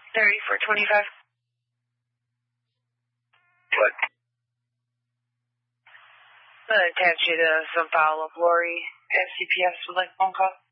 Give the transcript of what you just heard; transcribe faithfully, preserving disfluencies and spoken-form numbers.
thirty-four twenty-five. What? I'm going to attach you to some follow-up. Lori, F C P S would like a phone call.